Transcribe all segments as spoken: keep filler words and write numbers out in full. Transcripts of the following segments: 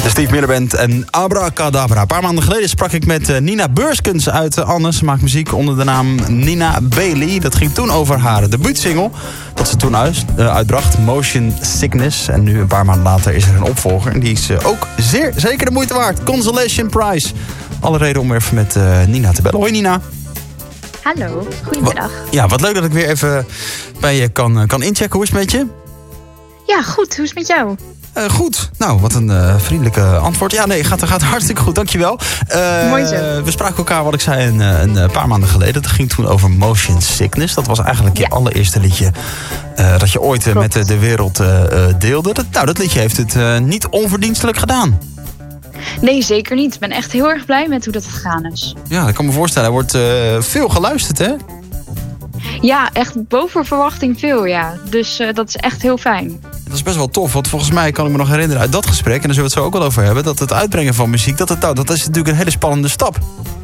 De Steve Miller Band en Abracadabra. Een paar maanden geleden sprak ik met uh, Nina Beurskens uit uh, Anne. Ze maakt muziek onder de naam Nina Bailey. Dat ging toen over haar debuutsingle dat ze toen uit, uh, uitbracht, Motion Sickness. En nu een paar maanden later is er een opvolger. En die is uh, ook zeer zeker de moeite waard. Consolation Prize. Alle reden om even met uh, Nina te bellen. Hoi Nina. Hallo, goedemiddag. Wat, ja, wat leuk dat ik weer even bij je kan, kan inchecken. Hoe is het met je? Ja, goed. Hoe is het met jou? Uh, goed. Nou, wat een uh, vriendelijke antwoord. Ja, nee, gaat, gaat hartstikke goed. Dankjewel. Uh, Mooi zo. We spraken elkaar, wat ik zei, een, een, een paar maanden geleden. Dat ging toen over Motion Sickness. Dat was eigenlijk je ja. allereerste liedje uh, dat je ooit uh, met de, de wereld uh, deelde. Dat, nou, dat liedje heeft het uh, niet onverdienstelijk gedaan. Nee, zeker niet. Ik ben echt heel erg blij met hoe dat gegaan is. Ja, dat kan me voorstellen. Er wordt uh, veel geluisterd, hè? Ja, echt boven verwachting veel, ja. Dus uh, dat is echt heel fijn. Dat is best wel tof, want volgens mij kan ik me nog herinneren uit dat gesprek, en daar zullen we het zo ook wel over hebben, dat het uitbrengen van muziek, dat, het, nou, dat is natuurlijk een hele spannende stap.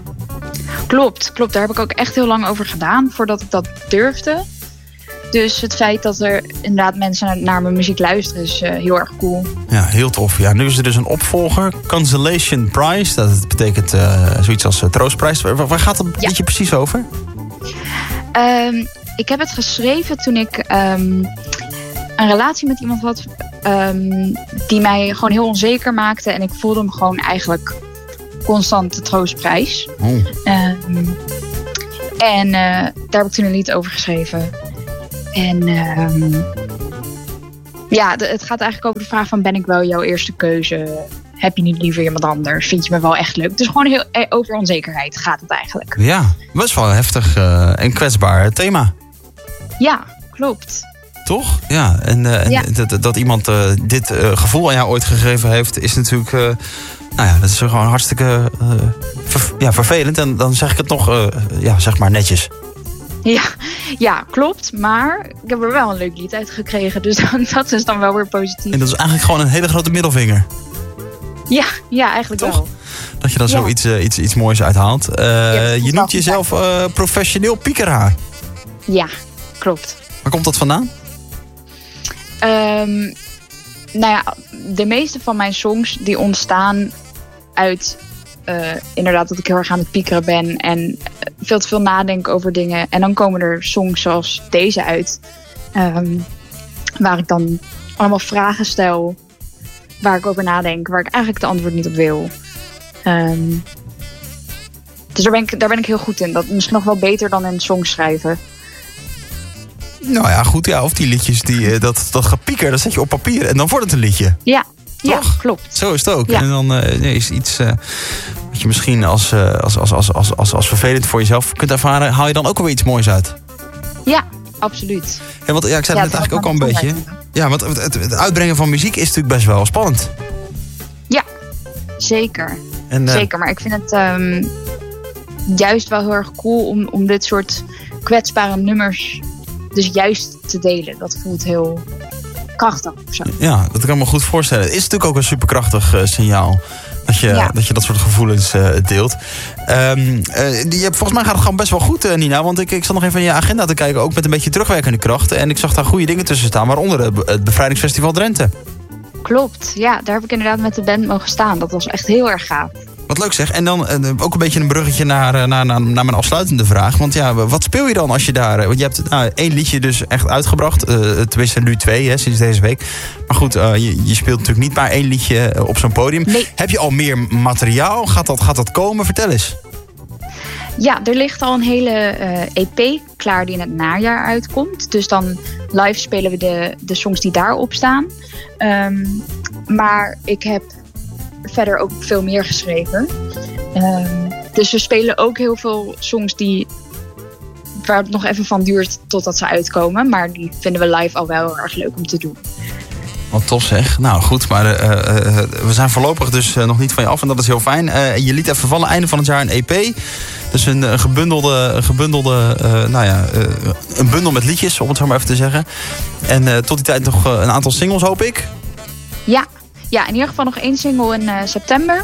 Klopt, klopt. Daar heb ik ook echt heel lang over gedaan, voordat ik dat durfde. Dus het feit dat er inderdaad mensen naar mijn muziek luisteren is uh, heel erg cool. Ja, heel tof. Ja, nu is er dus een opvolger, Consolation Prize. Dat betekent uh, zoiets als uh, troostprijs. Waar, waar gaat dat ja. liedje precies over? Um, ik heb het geschreven toen ik um, een relatie met iemand had um, die mij gewoon heel onzeker maakte. En ik voelde hem gewoon eigenlijk constant de troostprijs. Oh. Um, en uh, daar heb ik toen een lied over geschreven. En um, ja, de, het gaat eigenlijk over de vraag van, ben ik wel jouw eerste keuze? Heb je niet liever iemand anders? Vind je me wel echt leuk? Dus gewoon heel over onzekerheid gaat het eigenlijk. Ja, best wel een heftig uh, en kwetsbaar thema. Ja, klopt. Toch? Ja, en, uh, en ja. Dat, dat iemand uh, dit uh, gevoel aan jou ooit gegeven heeft, is natuurlijk, uh, nou ja, dat is gewoon hartstikke uh, ver, ja, vervelend. En dan zeg ik het nog, uh, ja, zeg maar netjes. Ja, ja, klopt. Maar ik heb er wel een leuk lied uit gekregen. Dus dan, dat is dan wel weer positief. En dat is eigenlijk gewoon een hele grote middelvinger. Ja, ja, eigenlijk toch? wel. Dat je daar ja. zoiets uh, iets, iets moois uithaalt. Uh, ja, je noemt jezelf uh, professioneel piekeraar. Ja, klopt. Waar komt dat vandaan? Um, nou ja, de meeste van mijn songs die ontstaan uit uh, inderdaad dat ik heel erg aan het piekeren ben en veel te veel nadenk over dingen. En dan komen er songs zoals deze uit, um, waar ik dan allemaal vragen stel, waar ik over nadenk, waar ik eigenlijk de antwoord niet op wil. Um, dus daar ben, ik, daar ben ik heel goed in. Dat is misschien nog wel beter dan in songs schrijven. Nou ja, goed. Ja, of die liedjes, die, dat, dat gepieker, dat zet je op papier en dan wordt het een liedje. Ja, toch? Ja, klopt. Zo is het ook. Ja. En dan uh, nee, is iets uh, wat je misschien als, uh, als, als, als, als, als, als vervelend voor jezelf kunt ervaren, haal je dan ook alweer iets moois uit. Ja, absoluut. Ja, want, ja ik zei ja, het net eigenlijk ook al een beetje. Ja, want het, het, het uitbrengen van muziek is natuurlijk best wel spannend. Ja, zeker. En, uh, zeker, maar ik vind het um, juist wel heel erg cool om, om dit soort kwetsbare nummers dus juist te delen. Dat voelt heel krachtig of zo. Ja, dat kan ik me goed voorstellen. Het is natuurlijk ook een superkrachtig uh, signaal. Dat je, ja. dat je dat soort gevoelens uh, deelt. Um, uh, die, volgens mij gaat het gewoon best wel goed, uh, Nina. Want ik, ik zat nog even in je agenda te kijken. Ook met een beetje terugwerkende kracht. En ik zag daar goede dingen tussen staan. Waaronder het Bevrijdingsfestival Drenthe. Klopt, ja. Daar heb ik inderdaad met de band mogen staan. Dat was echt heel erg gaaf. Wat leuk zeg. En dan uh, ook een beetje een bruggetje naar, uh, naar, naar, naar mijn afsluitende vraag. Want ja, wat speel je dan als je daar... Want je hebt nou, één liedje dus echt uitgebracht. Uh, tenminste nu twee, hè, sinds deze week. Maar goed, uh, je, je speelt natuurlijk niet maar één liedje uh, op zo'n podium. Nee. Heb je al meer materiaal? Gaat dat, gaat dat komen? Vertel eens. Ja, er ligt al een hele uh, E P klaar die in het najaar uitkomt. Dus dan live spelen we de, de songs die daarop staan. Um, maar ik heb verder ook veel meer geschreven. Um, dus we spelen ook heel veel songs die, waar het nog even van duurt totdat ze uitkomen. Maar die vinden we live al wel heel erg leuk om te doen. Wat tof zeg. Nou goed, maar uh, uh, we zijn voorlopig dus uh, nog niet van je af en dat is heel fijn. Uh, je liet even vallen, einde van het jaar een E P. Dus een, een gebundelde, gebundelde uh, nou ja, uh, een bundel met liedjes, om het zo maar even te zeggen. En uh, tot die tijd nog uh, een aantal singles, hoop ik. Ja, ja, in ieder geval nog één single in uh, september.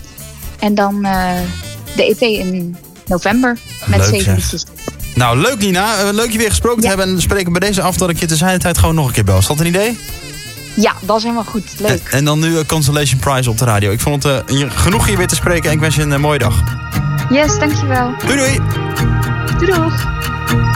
En dan uh, de E P in november met leuk, zeven liedjes. Nou, leuk Nina. Uh, leuk je weer gesproken ja. te hebben. En spreken bij deze af dat ik je te zijn de tijd gewoon nog een keer bel. Is dat een idee? Ja, dat is helemaal goed. Leuk. En, en dan nu uh, Consolation Prize op de radio. Ik vond het uh, genoeg hier weer te spreken en ik wens je een uh, mooie dag. Yes, dankjewel. Doei doei. Doei doeg.